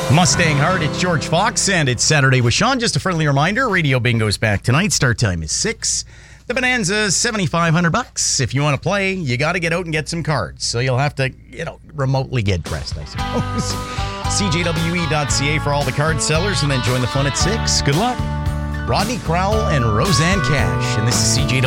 Mustang Heart, it's George Fox, and it's Saturday with Sean. Just a friendly reminder, Radio Bingo's back tonight. Start time is 6. The bonanza is $7,500. If you want to play, you got to get out and get some cards. So you'll have to, remotely get dressed, I suppose. CJWE.ca for all the card sellers, and then join the fun at 6. Good luck. Rodney Crowell and Roseanne Cash, and this is CJW.